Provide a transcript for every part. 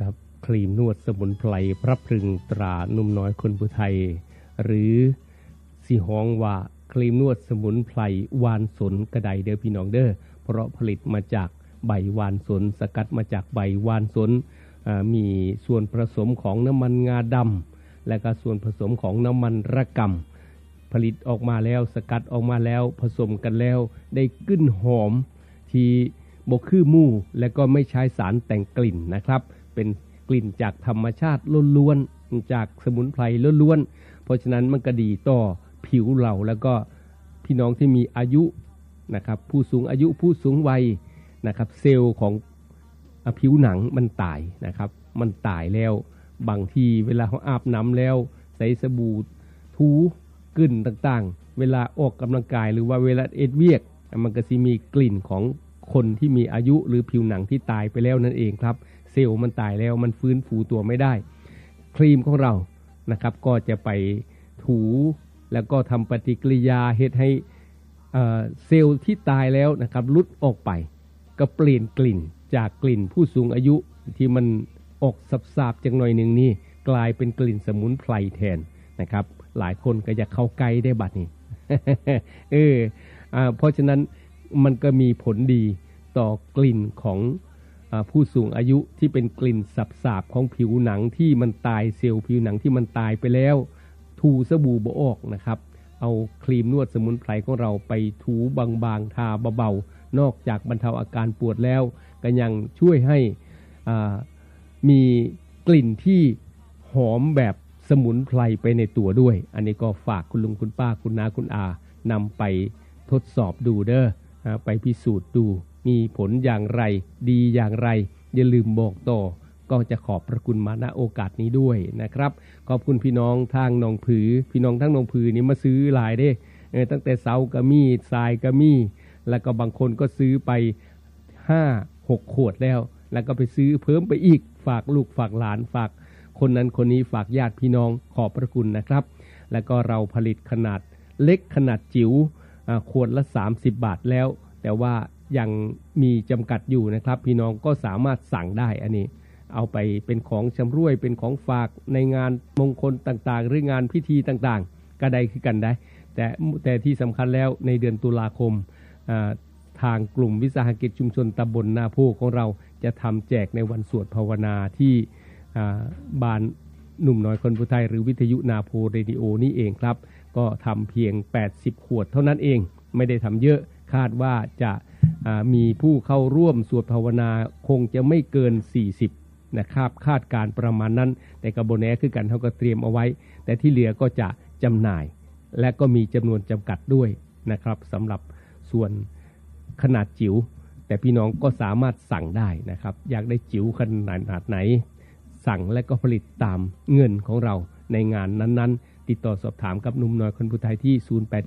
กับครีมนวดสมุนไพรพระพรึงตรานุ่มน้อยคนผู้ไทยหรือสีห้องว่าครีมนวดสมุนไพรวานสนกระไดเด้อพี่น้องเด้อเพราะผลิตมาจากใบวานสนสกัดมาจากใบวานสนมีส่วนผสมของน้ำมันงาดำและก็ส่วนผสมของน้ำมันระกำผลิตออกมาแล้วสกัดออกมาแล้วผสมกันแล้วได้กลิ่นหอมที่บ่คือหมู่และก็ไม่ใช้สารแต่งกลิ่นนะครับเป็นกลิ่นจากธรรมชาติล้วนๆจากสมุนไพรล้วนๆเพราะฉะนั้นมันก็ดีต่อผิวเราแล้วก็พี่น้องที่มีอายุนะครับผู้สูงอายุผู้สูงวัยนะครับเซลล์ของผิวหนังมันตายนะครับมันตายแล้วบางทีเวลาเขาอาบน้ำแล้วใส่สบู่ถูกลิ่นต่างๆเวลาออกกำลังกายหรือว่าเวลาเอ็ดเวียกมันก็จะมีกลิ่นของคนที่มีอายุหรือผิวหนังที่ตายไปแล้วนั่นเองครับเซลล์มันตายแล้วมันฟื้นฟูตัวไม่ได้ครีมของเรานะครับก็จะไปถูแล้วก็ทำปฏิกิริยาเฮ็ดให้เซลล์ที่ตายแล้วนะครับลุดออกไปก็เปลี่ยนกลิ่นจากกลิ่นผู้สูงอายุที่มันออกสาบๆจังหน่อยหนึ่งนี่กลายเป็นกลิ่นสมุนไพรแทนนะครับหลายคนก็จะเข้าใกล้ได้บัดนี้ เพราะฉะนั้นมันก็มีผลดีต่อกลิ่นของผู้สูงอายุที่เป็นกลิ่นสาบๆของผิวหนังที่มันตายเซลล์ผิวหนังที่มันตายไปแล้วถูสบู่บ่ออกนะครับเอาครีมนวดสมุนไพรของเราไปถูบางๆทาเบาๆนอกจากบรรเทาอาการปวดแล้วก็ยังช่วยให้มีกลิ่นที่หอมแบบสมุนไพรไปในตัวด้วยอันนี้ก็ฝากคุณลุงคุณป้าคุณน้าคุณอานำไปทดสอบดูเด้อไปพิสูจน์ดูมีผลอย่างไรดีอย่างไรอย่าลืมบอกต่อก็จะขอบพระคุณมาณโอกาสนี้ด้วยนะครับขอบคุณพี่น้องทางหนองผือพี่น้องทั้งหนองผือนี่มาซื้อหลายเด้ตั้งแต่เสาก็มีทรายก็มีแล้วก็บางคนก็ซื้อไป 5-6 ขวดแล้วก็ไปซื้อเพิ่มไปอีกฝากลูกฝากหลานฝากคนนั้นคนนี้ฝากญาติพี่น้องขอบพระคุณนะครับแล้วก็เราผลิตขนาดเล็กขนาดจิ๋วขวดละ30 บาทแล้วแต่ว่ายังมีจำกัดอยู่นะครับพี่น้องก็สามารถสั่งได้อันนี้เอาไปเป็นของชำร่วยเป็นของฝากในงานมงคลต่างๆหรืองานพิธีต่างๆก็ได้คือกันได้แต่ที่สำคัญแล้วในเดือนตุลาคมทางกลุ่มวิสาหกิจชุมชนตำบลนาโพของเราจะทำแจกในวันสวดภาวนาที่บ้านหนุ่มน้อยคนผู้ไทยหรือวิทยุนาโพเรดิโอนี่เองครับก็ทำเพียง80 ขวดเท่านั้นเองไม่ได้ทำเยอะคาดว่าจะมีผู้เข้าร่วมสวดภาวนาคงจะไม่เกิน40นะครับคาดการประมาณนั้นแต่กระบวนแหนคือกันเขาก็เตรียมเอาไว้แต่ที่เหลือก็จะจำหน่ายและก็มีจำนวนจำกัดด้วยนะครับสำหรับส่วนขนาดจิ๋วแต่พี่น้องก็สามารถสั่งได้นะครับอยากได้จิ๋วขนาดไหนสั่งและก็ผลิตตามเงินของเราในงานนั้นๆติดต่อสอบถามกับหนุ่มน้อยคนผู้ไทยที่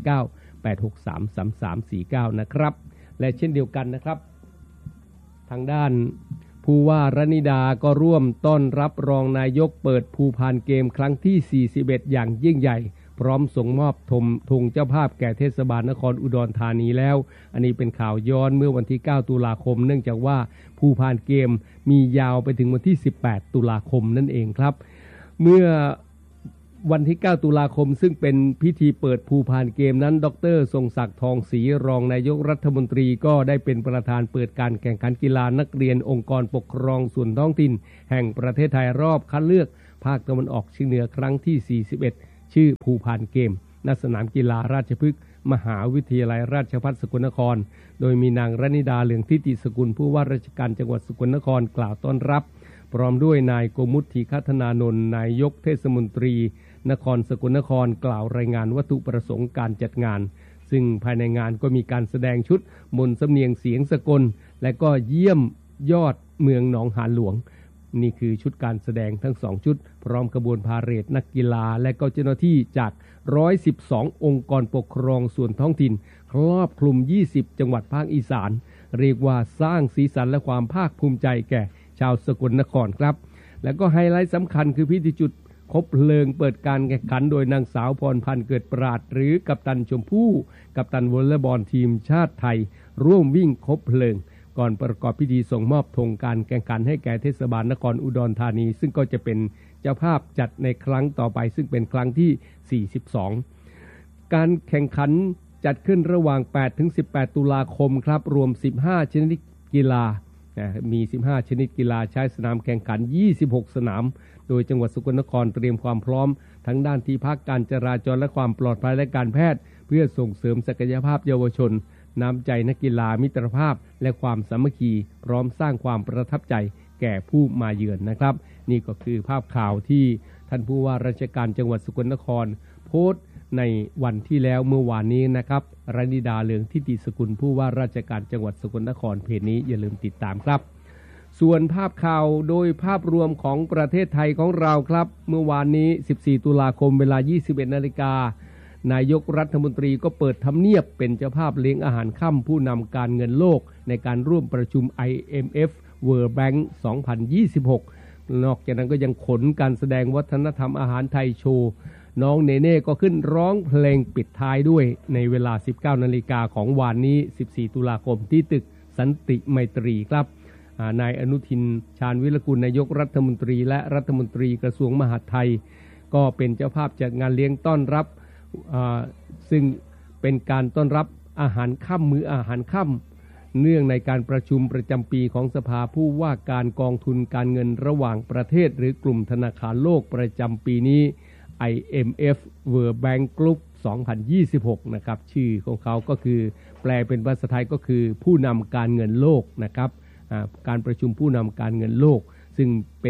0898633349นะครับและเช่นเดียวกันนะครับทางด้านผู้ว่ารณิดาก็ร่วมต้อนรับรองนายกเปิดภูพานเกมครั้งที่41อย่างยิ่งใหญ่พร้อมส่งมอบธงเจ้าภาพแก่เทศบาลนครอุดรธานีแล้วอันนี้เป็นข่าวย้อนเมื่อวันที่9 ตุลาคมเนื่องจากว่าภูพานเกมมียาวไปถึงวันที่18 ตุลาคมนั่นเองครับเมื่อวันที่9 ตุลาคมซึ่งเป็นพิธีเปิดภูพานเกมนั้นดร.ทรงศักดิ์ทองศรีรองนายกรัฐมนตรีก็ได้เป็นประธานเปิดการแข่งขันกีฬานักเรียนองค์กรปกครองส่วนท้องถิ่นแห่งประเทศไทยรอบคัดเลือกภาคตะวันออกเฉียงเหนือครั้งที่41ชื่อภูพานเกมณสนามกีฬาราชพฤกษ์มหาวิทยาลัยราชภัฏสกลนครโดยมีนางรณิดาเหลืองทิติสกุลผู้ว่าราชการจังหวัดสกลนครกล่าวต้อนรับพร้อมด้วยนายโกมุตธีคัฒนานนท์นายกเทศมนตรีนครสกลนครกล่าวรายงานวัตถุประสงค์การจัดงานซึ่งภายในงานก็มีการแสดงชุดมนต์สำเนียงเสียงสกลและก็เยี่ยมยอดเมืองหนองหานหลวงนี่คือชุดการแสดงทั้ง2ชุดพร้อมขบวนพาเหรดนักกีฬาและก็เจ้าหน้าที่จาก112องค์กรปกครองส่วนท้องถิ่นครอบคลุม20จังหวัดภาคอีสานเรียกว่าสร้างสีสันและความภาคภูมิใจแก่ชาวสกลนครครับแล้วก็ไฮไลท์สำคัญคือพิธีจุดคบเพลิงเปิดการแข่งขันโดยนางสาวพรพันธ์เกิดปราดหรือกัปตันชมพู่กัปตันวอลเลย์บอลทีมชาติไทยร่วมวิ่งคบเพลิงก่อนประกอบพิธีส่งมอบธงการแข่งขันให้แก่เทศบาลนครอุดรธานีซึ่งก็จะเป็นเจ้าภาพจัดในครั้งต่อไปซึ่งเป็นครั้งที่42การแข่งขันจัดขึ้นระหว่าง8ถึง18ตุลาคมครับรวม15ชนิดกีฬามี15ชนิดกีฬาใช้สนามแข่งขัน26สนามโดยจังหวัดสกลนครเตรียมความพร้อมทั้งด้านที่พักการจราจรและความปลอดภัยและการแพทย์เพื่อส่งเสริมศักยภาพเยาวชนน้ำใจนักกีฬามิตรภาพและความสามัคคีพร้อมสร้างความประทับใจแก่ผู้มาเยือนนะครับนี่ก็คือภาพข่าวที่ท่านผู้ว่าราชการจังหวัดสกลนครโพสต์ในวันที่แล้วเมื่อวานนี้นะครับรณิดาเลืองทิติสกุลผู้ว่าราชการจังหวัดสกลนครเพจนี้อย่าลืมติดตามครับส่วนภาพข่าวโดยภาพรวมของประเทศไทยของเราครับเมื่อวานนี้14ตุลาคมเวลา 21:00 น.นายกรัฐมนตรีก็เปิดทำเนียบเป็นเจ้าภาพเลี้ยงอาหารค่ำผู้นำการเงินโลกในการร่วมประชุม IMF World Bank 2026 นอกจากนั้นก็ยังขนการแสดงวัฒนธรรมอาหารไทยโชว์น้องเนเน่ก็ขึ้นร้องเพลงปิดท้ายด้วยในเวลา 19:00 น.ของวันนี้14ตุลาคมที่ตึกสันติไมตรีครับนายอนุทินชาญวิรกูลนายกรัฐมนตรีและรัฐมนตรีกระทรวงมหาดไทยก็เป็นเจ้าภาพจัดงานเลี้ยงต้อนรับซึ่งเป็นการต้อนรับอาหารค่ำมื้ออาหารค่ำเนื่องในการประชุมประจำปีของสภาผู้ว่าการกองทุนการเงินระหว่างประเทศหรือกลุ่มธนาคารโลกประจำปีนี้ IMF World Bank Group 2026 นะครับชื่อของเขาก็คือแปลเป็นภาษาไทยก็คือผู้นำการเงินโลกนะครับการประชุมผู้นำการเงินโลกซึ่ง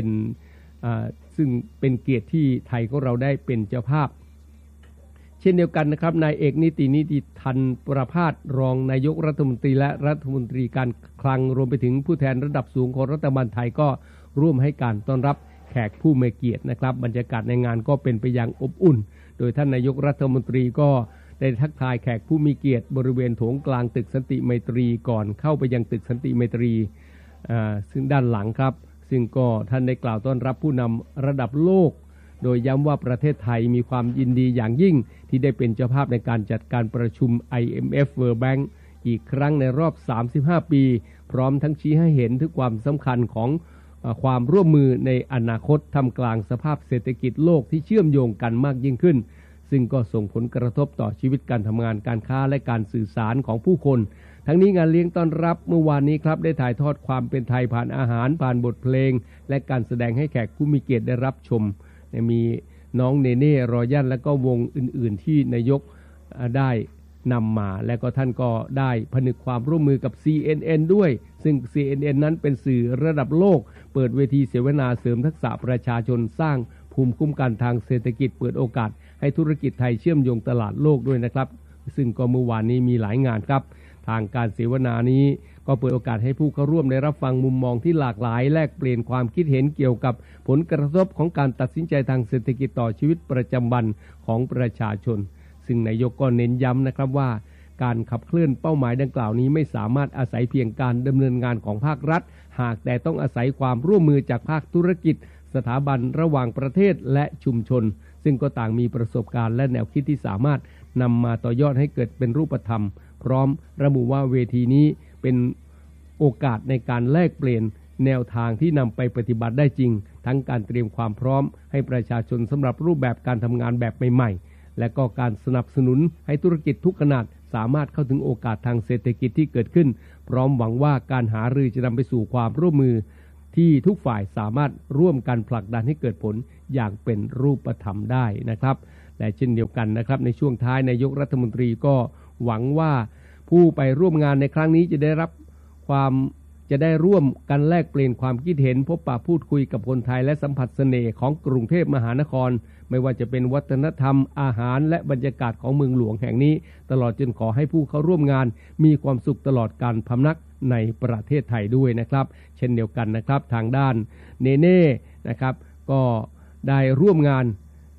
เป็นเกียรติที่ไทยของเราได้เป็นเจ้าภาพเช่นเดียวกันนะครับนายเอกนิติธันประภาสรองนายกรัฐมนตรีและรัฐมนตรีการคลังรวมไปถึงผู้แทนระดับสูงของรัฐบาลไทยก็ร่วมให้การต้อนรับแขกผู้มีเกียรตินะครับบรรยากาศในงานก็เป็นไปอย่างอบอุ่นโดยท่านนายกรัฐมนตรีก็ได้ทักทายแขกผู้มีเกียรติบริเวณโถงกลางตึกสันติไมตรีก่อนเข้าไปยังตึกสันติไมตรีซึ่งด้านหลังครับซึ่งก็ท่านได้กล่าวต้อนรับผู้นำระดับโลกโดยย้ำว่าประเทศไทยมีความยินดีอย่างยิ่งที่ได้เป็นเจ้าภาพในการจัดการประชุม IMF World Bank อีกครั้งในรอบ35ปีพร้อมทั้งชี้ให้เห็นถึงความสำคัญของความร่วมมือในอนาคตท่ามกลางสภาพเศรษฐกิจโลกที่เชื่อมโยงกันมากยิ่งขึ้นซึ่งก็ส่งผลกระทบต่อชีวิตการทำงานการค้าและการสื่อสารของผู้คนทั้งนี้งานเลี้ยงต้อนรับเมื่อวานนี้ครับได้ถ่ายทอดความเป็นไทยผ่านอาหารผ่านบทเพลงและการแสดงให้แขกผู้มีเกียรติได้รับชมมีน้องเนเน่รอยันและก็วงอื่นๆที่นายกได้นำมาและก็ท่านก็ได้ผนึกความร่วมมือกับ CNN ด้วยซึ่ง CNN นั้นเป็นสื่อระดับโลกเปิดเวทีเสวนาเสริมทักษะประชาชนสร้างภูมิคุ้มกันทางเศรษฐกิจเปิดโอกาสให้ธุรกิจไทยเชื่อมโยงตลาดโลกด้วยนะครับซึ่งก็เมื่อวานนี้มีหลายงานครับทางการเสวนานี้ก็เปิดโอกาสให้ผู้เข้าร่วมได้รับฟังมุมมองที่หลากหลายแลกเปลี่ยนความคิดเห็นเกี่ยวกับผลกระทบของการตัดสินใจทางเศรษฐกิจต่อชีวิตประจำวันของประชาชนซึ่งนายกก็เน้นย้ำนะครับว่าการขับเคลื่อนเป้าหมายดังกล่าวนี้ไม่สามารถอาศัยเพียงการดำเนินงานของภาครัฐหากแต่ต้องอาศัยความร่วมมือจากภาคธุรกิจสถาบันระหว่างประเทศและชุมชนซึ่งก็ต่างมีประสบการณ์และแนวคิดที่สามารถนำมาต่อยอดให้เกิดเป็นรูปธรรมพร้อมระบุว่าเวทีนี้เป็นโอกาสในการแลกเปลี่ยนแนวทางที่นำไปปฏิบัติได้จริงทั้งการเตรียมความพร้อมให้ประชาชนสำหรับรูปแบบการทำงานแบบใหม่ๆและก็การสนับสนุนให้ธุรกิจทุกขนาดสามารถเข้าถึงโอกาสทางเศรษฐกิจที่เกิดขึ้นพร้อมหวังว่าการหารือจะนำไปสู่ความร่วมมือที่ทุกฝ่ายสามารถร่วมกันผลักดันให้เกิดผลอย่างเป็นรูปธรรมได้นะครับและเช่นเดียวกันนะครับในช่วงท้ายนายกรัฐมนตรีก็หวังว่าผู้ไปร่วมงานในครั้งนี้จะได้ร่วมกันแลกเปลี่ยนความคิดเห็นพบปะพูดคุยกับคนไทยและสัมผัสเสน่ห์ของกรุงเทพมหานครไม่ว่าจะเป็นวัฒนธรรมอาหารและบรรยากาศของเมืองหลวงแห่งนี้ตลอดจนขอให้ผู้เข้าร่วมงานมีความสุขตลอดการพำนักในประเทศไทยด้วยนะครับเช่นเดียวกันนะครับทางด้านเนเน่นะครับก็ได้ร่วมงาน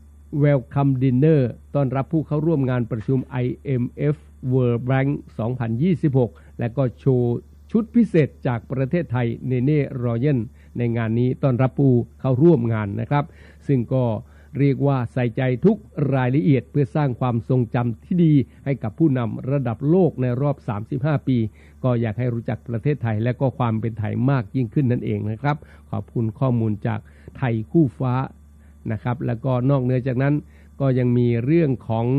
Welcome Dinner ต้อนรับผู้เข้าร่วมงานประชุม IMF World Bank 2026 และก็โชว์ชุดพิเศษจากประเทศไทยเนเน่รอยันในงานนี้ต้อนรับผู้เข้าร่วมงานนะครับซึ่งก็เรียกว่าใส่ใจทุกรายละเอียดเพื่อสร้างความทรงจำที่ดีให้กับผู้นำระดับโลกในรอบ35 ปีก็อยากให้รู้จักประเทศไทยและก็ความเป็นไทยมากยิ่งขึ้นนั่นเองนะครับขอบคุณข้อมูลจากไทยคู่ฟ้านะครับแล้วก็นอกเหนือจากนั้นก็ยังมีเรื่องของ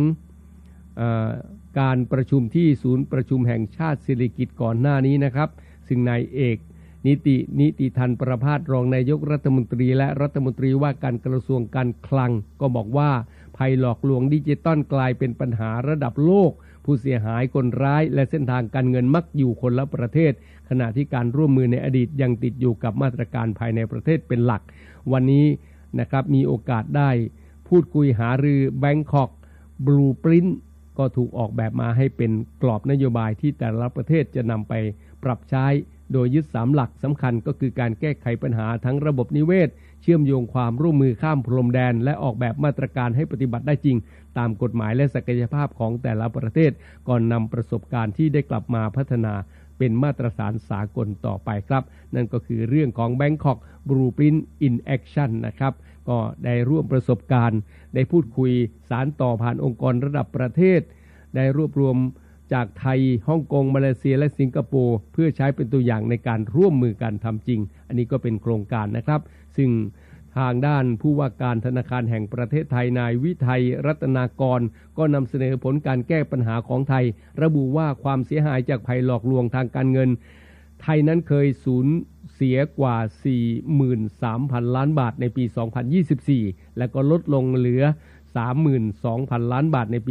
การประชุมที่ศูนย์ประชุมแห่งชาติสิริกิติ์ก่อนหน้านี้นะครับซึ่งนายเอกนิติธันประภาสรองนายกรัฐมนตรีและรัฐมนตรีว่าการกระทรวงการคลังก็บอกว่าภัยหลอกลวงดิจิตอลกลายเป็นปัญหาระดับโลกผู้เสียหายคนร้ายและเส้นทางการเงินมักอยู่คนละประเทศขณะที่การร่วมมือในอดีตยังติดอยู่กับมาตรการภายในประเทศเป็นหลักวันนี้นะครับมีโอกาสได้พูดคุยหารือ Bangkok Blueprint ก็ถูกออกแบบมาให้เป็นกรอบนโยบายที่แต่ละประเทศจะนำไปปรับใช้โดยยึด3หลักสำคัญก็คือการแก้ไขปัญหาทั้งระบบนิเวศเชื่อมโยงความร่วมมือข้ามพรมแดนและออกแบบมาตรการให้ปฏิบัติได้จริงตามกฎหมายและศักยภาพของแต่ละประเทศก่อนนำประสบการณ์ที่ได้กลับมาพัฒนาเป็นมาตรฐานสากลต่อไปครับนั่นก็คือเรื่องของ Bangkok Blueprint in Action นะครับก็ได้ร่วมประสบการณ์ได้พูดคุยสารต่อผ่านองค์กรระดับประเทศได้รวบรวมจากไทยฮ่องกงมาเลเซียและสิงคโปร์เพื่อใช้เป็นตัวอย่างในการร่วมมือกันทำจริงอันนี้ก็เป็นโครงการนะครับซึ่งทางด้านผู้ว่าการธนาคารแห่งประเทศไทยนายวิทัยรัตนากรก็นำเสนอผลการแก้ปัญหาของไทยระบุว่าความเสียหายจากภัยหลอกลวงทางการเงินไทยนั้นเคยสูญเสียกว่า 43,000 ล้านบาทในปี 2024 และก็ลดลงเหลือ 32,000 ล้านบาทในปี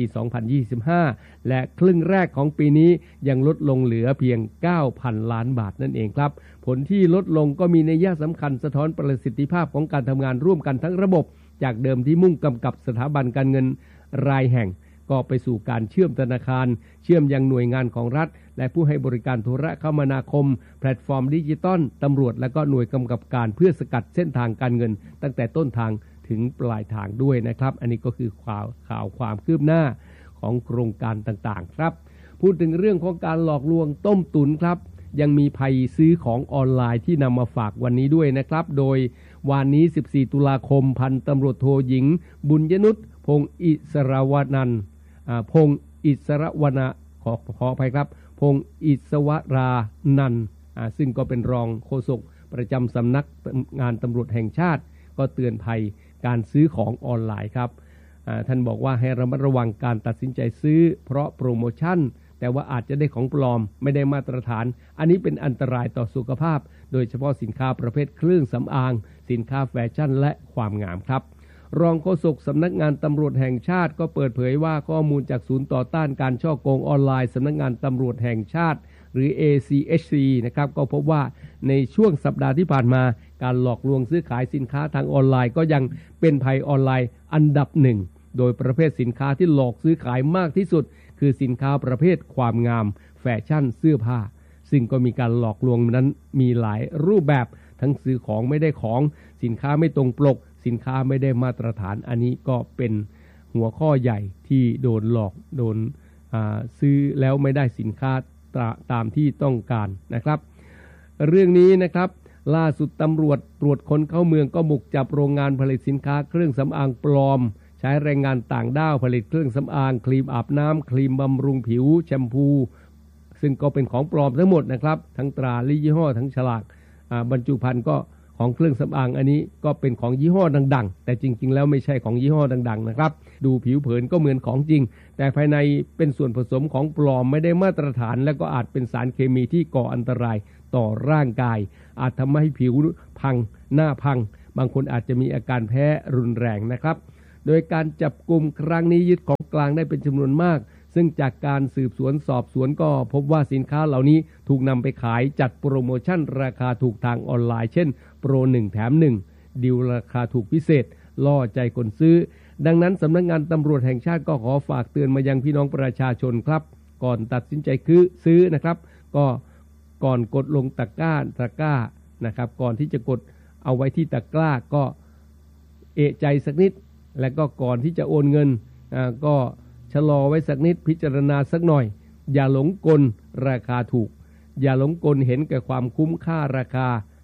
2025 และครึ่งแรกของปีนี้ยังลดลงเหลือเพียง 9,000 ล้านบาทนั่นเองครับผลที่ลดลงก็มีนัยสำคัญสะท้อนประสิทธิภาพของการทำงานร่วมกันทั้งระบบจากเดิมที่มุ่งกำกับสถาบันการเงินรายแห่งก็ไปสู่การเชื่อมธนาคารเชื่อมยังหน่วยงานของรัฐและผู้ให้บริการโทรคมนาคมแพลตฟอร์มดิจิตอลตำรวจและก็หน่วยกำกับการเพื่อสกัดเส้นทางการเงินตั้งแต่ต้นทางถึงปลายทางด้วยนะครับอันนี้ก็คือข่าวความคืบหน้าของโครงการต่างๆครับพูดถึงเรื่องของการหลอกลวงต้มตุ๋นครับยังมีภัยซื้อของออนไลน์ที่นำมาฝากวันนี้ด้วยนะครับโดยวันนี้14 ตุลาคมพันตำรวจโทหญิงบุญยนุชพงศ์อิสรวนันท์พงศ์อิสรวนาขออภัยครับพงศ์อิสวรานันท์ซึ่งก็เป็นรองโฆษกประจำสำนักงานตำรวจแห่งชาติก็เตือนภัยการซื้อของออนไลน์ครับท่านบอกว่าให้ระมัดระวังการตัดสินใจซื้อเพราะโปรโมชั่นแต่ว่าอาจจะได้ของปลอมไม่ได้มาตรฐานอันนี้เป็นอันตรายต่อสุขภาพโดยเฉพาะสินค้าประเภทเครื่องสำอางสินค้าแฟชั่นและความงามครับรองโฆษกสำนักงานตำรวจแห่งชาติก็เปิดเผยว่าข้อมูลจากศูนย์ต่อต้านการฉ้อโกงออนไลน์สำนักงานตำรวจแห่งชาติหรือ ACHC นะครับก็พบว่าในช่วงสัปดาห์ที่ผ่านมาการหลอกลวงซื้อขายสินค้าทางออนไลน์ก็ยังเป็นภัยออนไลน์อันดับหนึ่งโดยประเภทสินค้าที่หลอกซื้อขายมากที่สุดคือสินค้าประเภทความงามแฟชั่นเสื้อผ้าซึ่งก็มีการหลอกลวงนั้นมีหลายรูปแบบทั้งซื้อของไม่ได้ของสินค้าไม่ตรงปกสินค้าไม่ได้มาตรฐานอันนี้ก็เป็นหัวข้อใหญ่ที่โดนหลอกโดนซื้อแล้วไม่ได้สินค้าตามที่ต้องการนะครับเรื่องนี้นะครับล่าสุดตำรวจตรวจคนเข้าเมืองก็บุกจับโรงงานผลิตสินค้าเครื่องสำอางปลอมใช้แรงงานต่างด้าวผลิตเครื่องสำอางครีมอาบน้ำครีมบำรุงผิวแชมพูซึ่งก็เป็นของปลอมทั้งหมดนะครับทั้งตราและยี่ห้อทั้งฉลากบรรจุภัณฑ์ก็ของเครื่องสำอางอันนี้ก็เป็นของยี่ห้อดังๆแต่จริงๆแล้วไม่ใช่ของยี่ห้อดังๆนะครับดูผิวเผินก็เหมือนของจริงแต่ภายในเป็นส่วนผสมของปลอมไม่ได้มาตรฐานและก็อาจเป็นสารเคมีที่ก่ออันตรายต่อร่างกายอาจทำให้ผิวพังหน้าพังบางคนอาจจะมีอาการแพ้รุนแรงนะครับโดยการจับกุมครั้งนี้ยึดของกลางได้เป็นจำนวนมากซึ่งจากการสืบสวนสอบสวนก็พบว่าสินค้าเหล่านี้ถูกนำไปขายจัดโปรโมชั่นราคาถูกทางออนไลน์เช่นโปร1แถม1ดีลราคาถูกพิเศษล่อใจคนซื้อดังนั้นสำนักงานตำรวจแห่งชาติก็ขอฝากเตือนมายังพี่น้องประชาชนครับก่อนตัดสินใจซื้อนะครับก็ก่อนกดลงตะกร้านะครับก่อนที่จะกดเอาไว้ที่ตะกร้าก็เอะใจสักนิดและก็ก่อนที่จะโอนเงินก็ชะลอไว้สักนิดพิจารณาสักหน่อยอย่าหลงกลราคาถูกอย่าหลงกลเห็นแก่ความคุ้มค่าราคา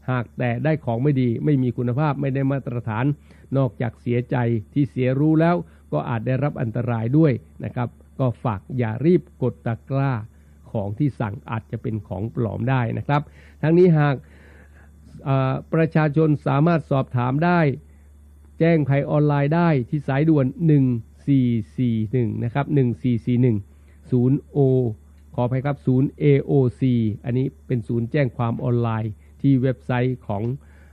หากแต่ได้ของไม่ดีไม่มีคุณภาพไม่ได้มาตรฐานนอกจากเสียใจที่เสียรู้แล้วก็อาจได้รับอันตรายด้วยนะครับก็ฝากอย่ารีบกดตะกร้าของที่สั่งอาจจะเป็นของปลอมได้นะครับทั้งนี้หากประชาชนสามารถสอบถามได้แจ้งภัยออนไลน์ได้ที่สายด่วน1441นะครับ1441ศูนย์ O ขออภัยครับศูนย์ AOC อันนี้เป็นศูนย์แจ้งความออนไลน์ที่เว็บไซต์ของ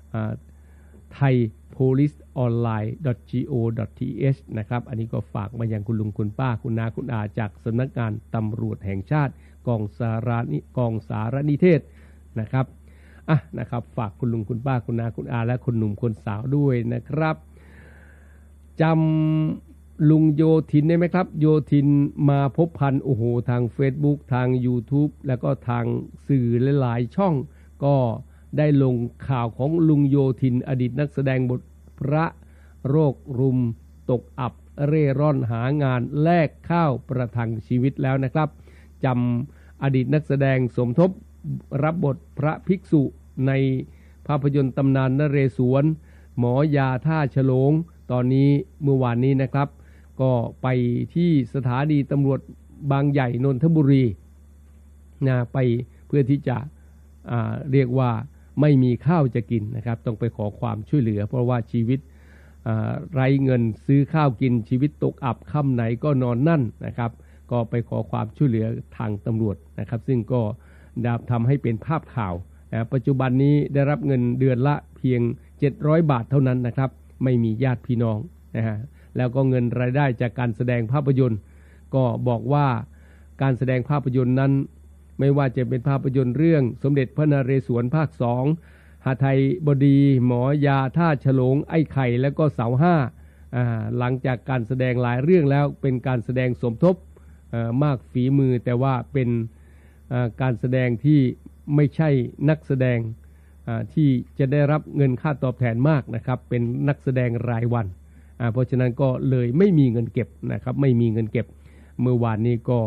thaipoliceonline.go.th นะครับอันนี้ก็ฝากมายังคุณลุงคุณป้าคุณน้าคุณอาจากสำนักงานตำรวจแห่งชาติกองสารนิเทศนะครับนะครับฝากคุณลุงคุณป้าคุณน้าคุณอาและคนหนุ่มคนสาวด้วยนะครับจำลุงโยธินได้ไหมครับโยธินมาพบพันธ์โอ้โหทาง Facebook ทาง YouTube แล้วก็ทางสื่อหลายๆช่องก็ได้ลงข่าวของลุงโยธินอดีตนักแสดงบทพระโรครุมตกอับเร่ร่อนหางานแลกข้าวประทังชีวิตแล้วนะครับจำอดีตนักแสดงสมทบรับบทพระภิกษุในภาพยนตร์ตำนานนเรศวรหมอยาท่าฉลงตอนนี้เมื่อวานนี้นะครับก็ไปที่สถานีตำรวจบางใหญ่นนทบุรีไปเพื่อที่จะเรียกว่าไม่มีข้าวจะกินนะครับต้องไปขอความช่วยเหลือเพราะว่าชีวิตไร้เงินซื้อข้าวกินชีวิตตกอับค่ำไหนก็นอนนั่นนะครับก็ไปขอความช่วยเหลือทางตำรวจนะครับซึ่งก็ทำให้เป็นภาพข่าวปัจจุบันนี้ได้รับเงินเดือนละเพียง700 บาทเท่านั้นนะครับไม่มีญาติพี่น้องนะฮะแล้วก็เงินรายได้จากการแสดงภาพยนตร์ก็บอกว่าการแสดงภาพยนตร์นั้นไม่ว่าจะเป็นภาพยนตร์เรื่องสมเด็จพระนเรศวรภาค2หาไทยบดีหมอยาท่าฉลงไอ้ไข่แล้วก็เสาห้าหลังจากการแสดงหลายเรื่องแล้วเป็นการแสดงสมทบมากฝีมือแต่ว่าเป็นการแสดงที่ไม่ใช่นักแสดงที่จะได้รับเงินค่าตอบแทนมากนะครับเป็นนักแสดงรายวันเพราะฉะนั้นก็เลยไม่มีเงินเก็บนะครับไม่มีเงินเก็บเมื่อวานนี้ก็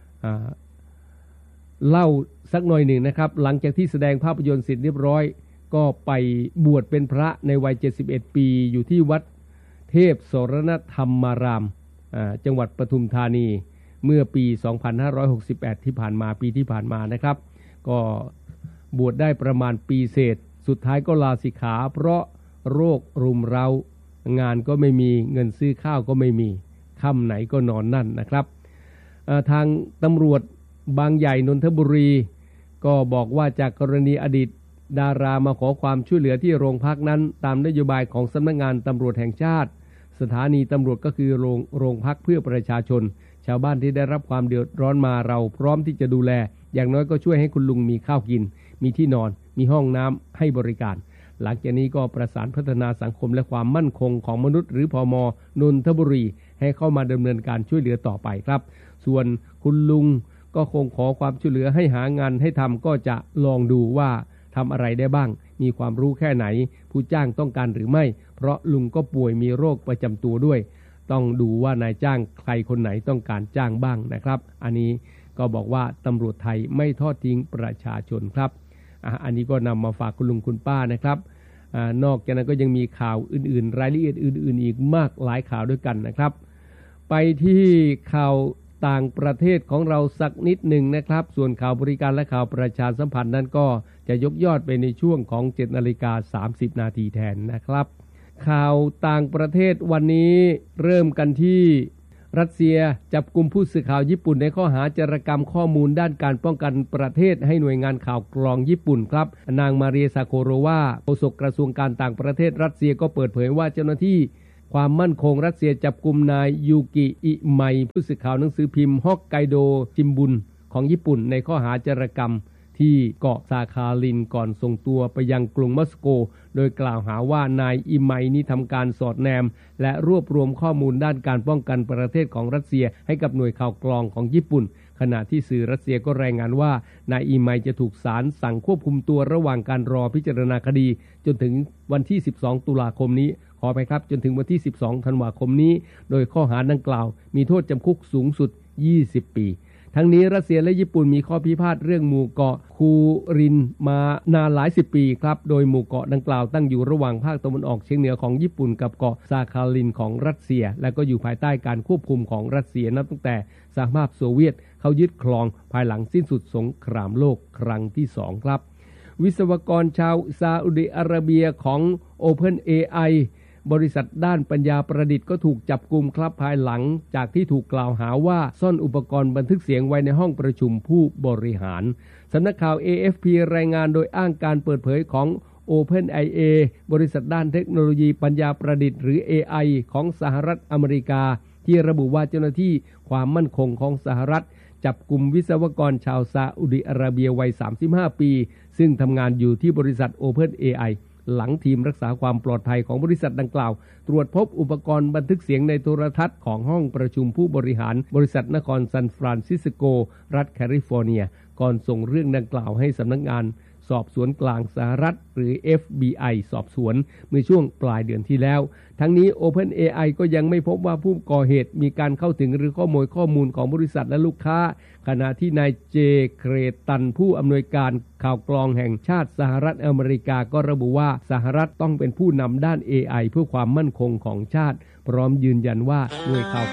เล่าสักหน่อยหนึ่งนะครับหลังจากที่แสดงภาพยนตร์เสร็จเรียบร้อยก็ไปบวชเป็นพระในวัย71 ปีอยู่ที่วัดเทพสรณธรรมารามจังหวัดปทุมธานีเมื่อปี 2568 ที่ผ่านมาปีที่ผ่านมานะครับก็บวชได้ประมาณปีเศษสุดท้ายก็ลาสิกขาเพราะโรครุมเร้างานก็ไม่มีเงินซื้อข้าวก็ไม่มีค่ำไหนก็นอนนั่นนะครับทางตำรวจบางใหญ่นนทบุรีก็บอกว่าจากกรณีอดีตดารามาขอความช่วยเหลือที่โรงพักนั้นตามนโยบายของสำนักงานตำรวจแห่งชาติสถานีตำรวจก็คือโรงพักเพื่อประชาชนชาวบ้านที่ได้รับความเดือดร้อนมาเราพร้อมที่จะดูแลอย่างน้อยก็ช่วยให้คุณลุงมีข้าวกินมีที่นอนมีห้องน้ำให้บริการหลังจากนี้ก็ประสานพัฒนาสังคมและความมั่นคงของมนุษย์หรือพม.นนทบุรีให้เข้ามาดำเนินการช่วยเหลือต่อไปครับส่วนคุณลุงก็คงขอความช่วยเหลือให้หางานให้ทำก็จะลองดูว่าทำอะไรได้บ้างมีความรู้แค่ไหนผู้จ้างต้องการหรือไม่เพราะลุงก็ป่วยมีโรคประจำตัวด้วยต้องดูว่านายจ้างใครคนไหนต้องการจ้างบ้างนะครับอันนี้ก็บอกว่าตำรวจไทยไม่ทอดทิ้งประชาชนครับอันนี้ก็นำมาฝากคุณลุงคุณป้านะครับนอกจากนั้นก็ยังมีข่าวอื่นๆรายละเอียดอื่นๆอีกมากหลายข่าวด้วยกันนะครับไปที่ข่าวต่างประเทศของเราสักนิดหนึ่งนะครับส่วนข่าวบริการและข่าวประชาสัมพันธ์นั้นก็จะยกยอดไปในช่วงของ 7:30 นาทีแทนนะครับข่าวต่างประเทศวันนี้เริ่มกันที่รัสเซียจับกุมผู้สื่อข่าวญี่ปุ่นในข้อหาจารกรรมข้อมูลด้านการป้องกันประเทศให้หน่วยงานข่าวกรองญี่ปุ่นครับนางมาเรียซาโคโรวาโฆษกกระทรวงการต่างประเทศรัสเซียก็เปิดเผยว่าเจ้าหน้าที่ความมั่นคงรัสเซียจับกุมนายยูกิอิไมผู้สื่อข่าวหนังสือพิมพ์ฮอกไกโดจิมบุนของญี่ปุ่นในข้อหาจารกรรมที่เกาะซาคาลินก่อนส่งตัวไปยังกรุงมอสโกโดยกล่าวหาว่านายอิไมนี้ทำการสอดแนมและรวบรวมข้อมูลด้านการป้องกันประเทศของรัสเซียให้กับหน่วยข่าวกรองของญี่ปุ่นขณะที่สื่อรัสเซียก็รายงานว่านายอิไมจะถูกศาลสั่งควบคุมตัวระหว่างการรอพิจารณาคดีจนถึงวันที่12 ตุลาคมนี้ขอไปครับจนถึงวันที่12 ธันวาคมนี้โดยข้อหาดังกล่าวมีโทษจำคุกสูงสุด20 ปีทั้งนี้รัสเซียและญี่ปุ่นมีข้อพิพาทเรื่องหมู่เกาะคูรินมานานหลายสิบปีครับโดยหมู่เกาะดังกล่าวตั้งอยู่ระหว่างภาคตะวันออกเฉียงเหนือของญี่ปุ่นกับเกาะซาคาลินของรัสเซียและก็อยู่ภายใต้การควบคุมของรัสเซียนับตั้งแต่สหภาพโซเวียตเขายึดครองภายหลังสิ้นสุดสงครามโลกครั้งที่2ครับวิศวกรชาวซาอุดิอาระเบียของ OpenAI บริษัทด้านปัญญาประดิษฐ์ก็ถูกจับกุมครับภายหลังจากที่ถูกกล่าวหาว่าซ่อนอุปกรณ์บันทึกเสียงไว้ในห้องประชุมผู้บริหารสำนักข่าว AFP รายงานโดยอ้างการเปิดเผยของ OpenAI บริษัทด้านเทคโนโลยีปัญญาประดิษฐ์หรือ AI ของสหรัฐอเมริกาที่ระบุว่าเจ้าหน้าที่ความมั่นคงของสหรัฐจับกุมวิศวกรชาวซาอุดิอาระเบียวัย35ปีซึ่งทำงานอยู่ที่บริษัท OpenAIหลังทีมรักษาความปลอดภัยของบริษัทดังกล่าวตรวจพบอุปกรณ์บันทึกเสียงในโทรทัศน์ของห้องประชุมผู้บริหารบริษัทนครซานฟรานซิสโกรัฐแคลิฟอร์เนียก่อนส่งเรื่องดังกล่าวให้สำนักงานสอบสวนกลางสหรัฐหรือ FBI สอบสวนเมื่อช่วงปลายเดือนที่แล้วทั้งนี้ OpenAI ก็ยังไม่พบว่าผู้ก่อเหตุมีการเข้าถึงหรือขโมยข้อมูลของบริษัทและลูกค้าขณะที่นายเจเครตันผู้อำนวยการข่าวกรองแห่งชาติสหรัฐอเมริกาก็ระบุว่าสหรัฐต้องเป็นผู้นำด้าน AI เพื่อความมั่นคงของชาติพร้อมยืนยันว่าหน่วยข่าว